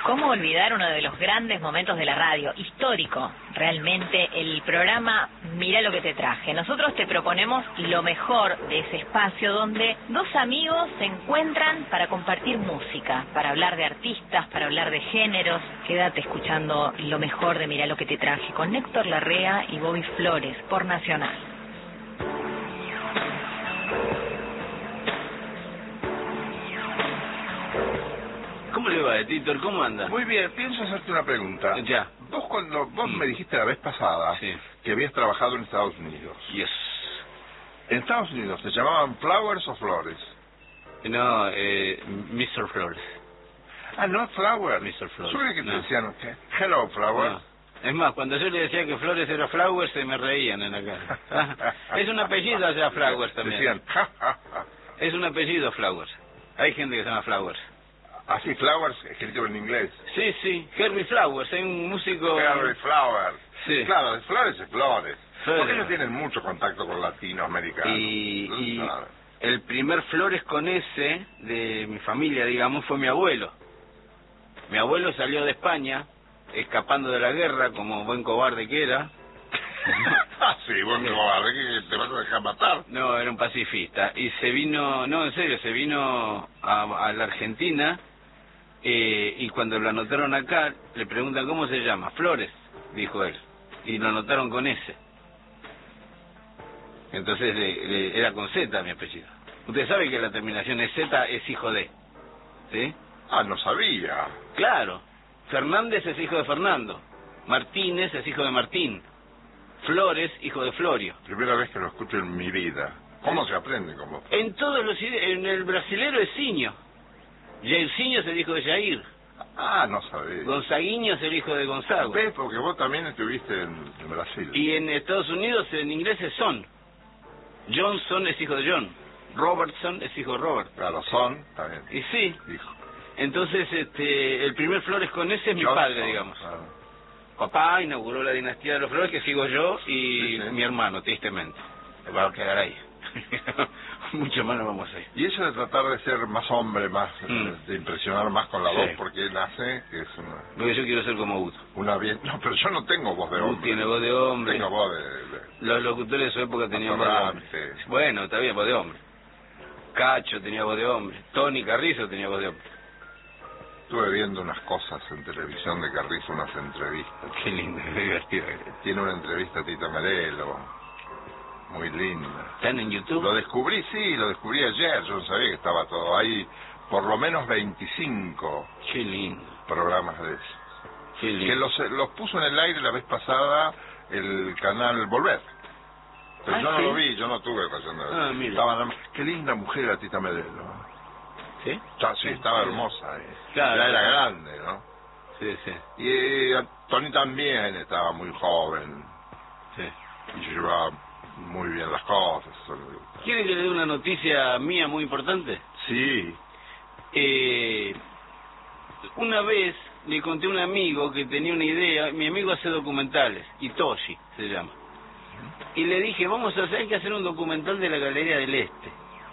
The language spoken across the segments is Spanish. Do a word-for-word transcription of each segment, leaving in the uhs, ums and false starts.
¿Cómo olvidar uno de los grandes momentos de la radio? Histórico, realmente, el programa Mirá lo que te traje. Nosotros te proponemos lo mejor de ese espacio donde dos amigos se encuentran para compartir música, para hablar de artistas, para hablar de géneros. Quédate escuchando lo mejor de Mirá lo que te traje con Héctor Larrea y Bobby Flores por Nacional. ¿Cómo le va, Titor? ¿Cómo anda? Muy bien, pienso hacerte una pregunta. Ya. Vos cuando vos Mm. me dijiste la vez pasada Sí. que habías trabajado en Estados Unidos. Yes. ¿En Estados Unidos te llamaban Flowers o Flores? No, eh, mister Flores. Ah, no Flowers. mister Flores. Yo creí que te No. decían ¿qué? Hello Flowers. No. Es más, cuando yo le decía que Flores era Flowers, se me reían en la cara. Es un apellido allá, Flowers también. Decían, ja, ja, ja. Es un apellido, Flowers. Hay gente que se llama Flowers. Así, Flowers, escrito en inglés. Sí, sí, Herbie Flowers, hay un músico... Harry Flowers. Sí. Claro, Flores es Flores. Flores. Porque ellos tienen mucho contacto con latinoamericanos. Y, y Claro. el primer Flores con S de mi familia, digamos, fue mi abuelo. Mi abuelo salió de España, escapando de la guerra, como buen cobarde que era. Ah, sí, bueno, cobarde, que te vas a dejar matar. No, era un pacifista. Y se vino, no, en serio, se vino a, a la Argentina, eh, y cuando lo anotaron acá, le preguntan cómo se llama. Flores, dijo él. Y lo anotaron con S. Entonces le- le- era con Z mi apellido. Usted sabe que la terminación es Z, es hijo de. ¿Sí? Ah, no sabía. Claro. Fernández es hijo de Fernando. Martínez es hijo de Martín. Flores, hijo de Florio. Primera vez que lo escucho en mi vida. ¿Cómo se aprende? ¿Cómo? En todos los ide- en el brasilero es Siño. Jairzinho es el hijo de Jair. Ah, no sabía. Gonzaguinho es el hijo de Gonzago. ¿Ves? Porque vos también estuviste en, en Brasil. Y en Estados Unidos en inglés es Son. Johnson es hijo de John. Robertson es hijo de Robert. Claro, son, también. Y sí, Hijo. entonces este el primer Flores con ese es mi Johnson, padre, digamos. claro. Papá inauguró la dinastía de los Flores, que sigo yo y Sí, sí. mi hermano, tristemente. Va a quedar ahí. Mucho más no vamos a ir. Y eso de tratar de ser más hombre, más Mm. eh, de impresionar más con la Sí. voz, porque él hace que es una, Porque yo quiero ser como Uto. una bien... No, pero yo no tengo voz de Uto hombre. tiene voz de hombre. Tengo voz de... de- Los locutores de su época tenían voz de hombre. Atorrante. Bueno, está bien, voz de hombre. Cacho tenía voz de hombre. Tony Carrizo tenía voz de hombre. Estuve viendo unas cosas en televisión de Carrizo, unas entrevistas. Qué lindo, qué divertido. Tiene una entrevista a Tita Merelo, muy linda. ¿Están en YouTube? Lo descubrí, sí, lo descubrí ayer, yo no sabía que estaba todo ahí, por lo menos veinticinco Qué lindo, programas de eso. qué lindo. Que los, los puso en el aire la vez pasada el canal Volver. Pero Ah, yo no ¿sí? lo vi, yo no tuve ocasión de verlo. Ah, mira. Estaba nada más- qué linda mujer la Tita Merelo. ¿Sí? Está- sí, estaba hermosa. eh. Claro. Ya era grande, ¿no? Sí, sí, Y eh, Tony también estaba muy joven sí. y llevaba muy bien las cosas. eso le gusta. ¿Quiere que le dé una noticia mía muy importante? Sí, Eh, una vez le conté a un amigo que tenía una idea, mi amigo hace documentales, Itoshi se llama, y le dije, vamos a hacer, hay que hacer un documental de la Galería del Este,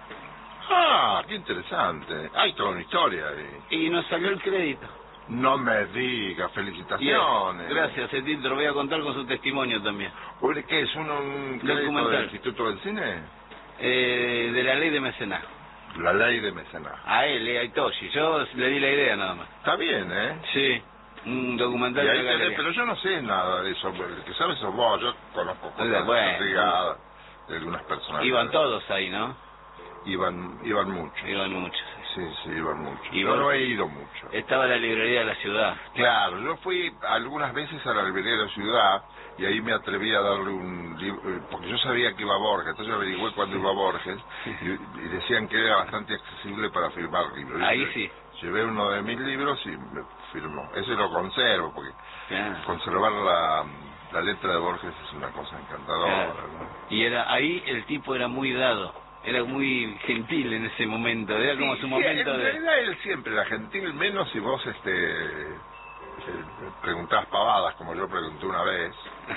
ah, qué interesante. Hay toda una historia ahí. y nos salió el crédito. No me digas, felicitaciones. Gracias, Etito, lo voy a contar con su testimonio también. Oye, ¿qué es? ¿Un, un crédito Documental. del Instituto del Cine? Eh, de la ley de mecenazgo. La ley de mecenazgo. A él, eh, a Itoshi, yo le di la idea nada más. Está bien, ¿eh? Sí, un documental Y de ahí la tenés- Galería. pero yo no sé nada de eso. El que sabes sos vos. Yo conozco cosas Bueno. ligadas de algunas personas. Iban todos ahí, ¿no? Iban, iban mucho. Iban muchos. Sí, sí, iban mucho. Iban- Yo no he ido mucho. Estaba la librería de la ciudad. Claro, yo fui algunas veces a la librería de la ciudad y ahí me atreví a darle un libro, porque yo sabía que iba Borges, entonces averigüé cuándo iba Borges y, y decían que era bastante accesible para firmar libros. Ahí Yo sí. Llevé uno de mis libros y me firmó. Ese lo conservo, porque Claro. conservar la, la letra de Borges es una cosa encantadora. Claro. ¿no? Y era ahí el tipo era muy dado, era muy gentil en ese momento, era como Sí, su sí, momento en de... realidad él siempre era gentil, menos si vos este eh, preguntabas pavadas, como yo pregunté una vez.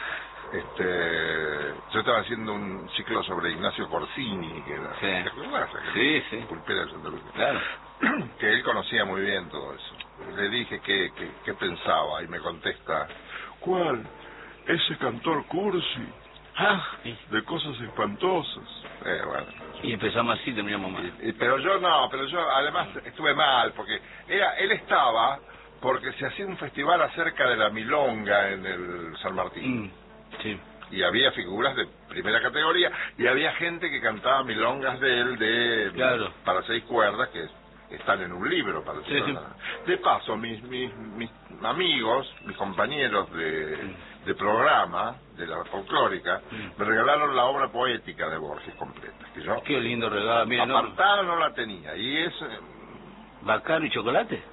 Este, yo estaba haciendo un ciclo sobre Ignacio Corsini, que era, Sí. ¿te acuerdas? Sí, sí. Pulpera de Santa Lucía. Claro. que él conocía muy bien todo eso. Le dije qué, qué, qué pensaba y me contesta, ¿cuál? Ese cantor cursi, Ah, sí. de cosas espantosas. Eh, bueno. Y empezamos así, terminamos mal. Y- y- pero yo no, pero yo además estuve mal, porque era, él estaba, porque se hacía un festival acerca de la milonga en el San Martín. Mm, sí. Y había figuras de primera categoría, y había gente que cantaba milongas de él, de Claro. para seis cuerdas, que están en un libro, para Sí, decirlo. sí. De paso, mis, mis, mis amigos, mis compañeros de, Mm. de programa, de la folclórica, Mm. me regalaron la obra poética de Borges completa, que yo Qué lindo regalo. Mira, no, apartada no la tenía, y es... eh, ¿Bacaro y chocolate?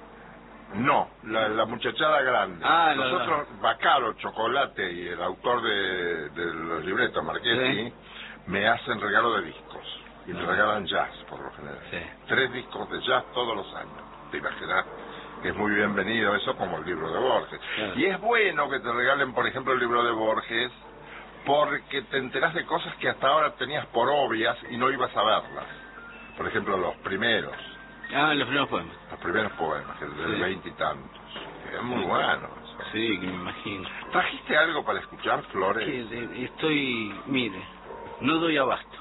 No, la, la muchachada grande. Ah, no, Nosotros, Bacaro, Chocolate y el autor de, de los libretos, Marchetti, Sí. me hacen regalo de discos. Y me Ah. regalan jazz, por lo general. Sí. Tres discos de jazz todos los años. Te imaginas que es muy bienvenido eso como el libro de Borges. Claro. Y es bueno que te regalen, por ejemplo, el libro de Borges, porque te enterás de cosas que hasta ahora tenías por obvias y no ibas a verlas. Por ejemplo, los primeros. Ah, los primeros poemas. Los primeros poemas, que del Sí. veintitantos. Es muy Sí. bueno eso. Sí, que me imagino. ¿Trajiste algo para escuchar, Flores? Que de- estoy, mire, no doy abasto.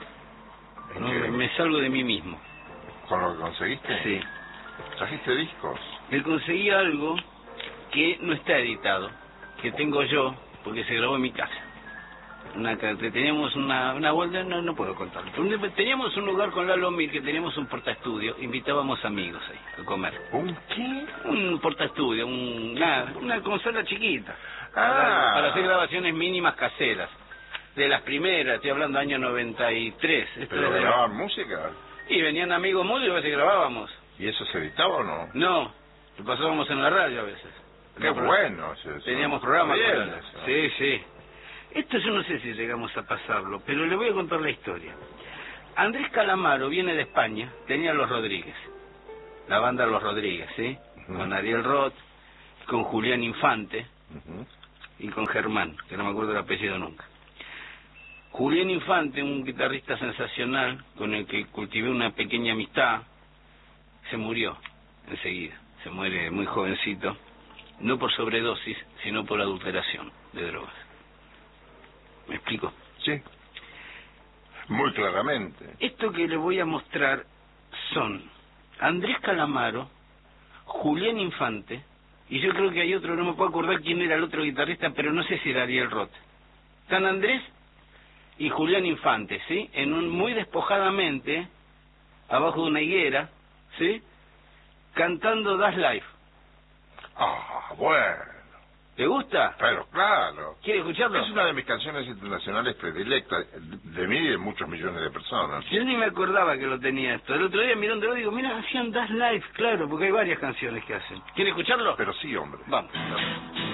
¿En No, qué? me, me salgo de mí mismo. ¿Con lo que conseguiste? Sí. ¿Trajiste discos? Le conseguí algo que no está editado, que tengo yo, porque se grabó en mi casa. Una, ca- teníamos una, una vuelta, no, no puedo contarlo. Un- Teníamos un lugar con Lalo Mir, que teníamos un portaestudio, invitábamos amigos ahí a comer. ¿Un qué? Un portaestudio, un, una, una consola chiquita, Ah. para, para hacer grabaciones mínimas caseras. De las primeras, estoy hablando año noventa y tres. Esto ¿Pero era de- grababan música? Y venían amigos músicos y grabábamos. ¿Y eso se editaba o no? No, lo pasábamos en la radio a veces. Qué bueno es eso. Teníamos programas. Está con bien la- eso. Sí, sí. Esto yo no sé si llegamos a pasarlo, pero le voy a contar la historia. Andrés Calamaro viene de España, tenía Los Rodríguez, la banda Los Rodríguez, ¿sí? Ujú. Con Ariel Roth, con Julián Infante Ujú. y con Germán, que no me acuerdo el apellido nunca. Julián Infante, un guitarrista sensacional con el que cultivé una pequeña amistad, se murió enseguida. Se muere muy jovencito, no por sobredosis, sino por adulteración de drogas. ¿Me explico? Sí. Muy claramente. Esto que le voy a mostrar son Andrés Calamaro, Julián Infante, y yo creo que hay otro, no me puedo acordar quién era el otro guitarrista, pero no sé si era Ariel Roth. San Andrés y Julián Infante, ¿sí? En un muy despojadamente, abajo de una higuera, ¿sí? Cantando Das Life. Ah, bueno. ¿Te gusta? Pero claro. ¿Quiere escucharlo? Es una de mis canciones internacionales predilectas, de mí y de muchos millones de personas. Yo ni me acordaba que lo tenía esto. El otro día mirando lo digo, mira, hacían Das Life, claro, porque hay varias canciones que hacen. ¿Quiere escucharlo? Pero sí, hombre. Vamos.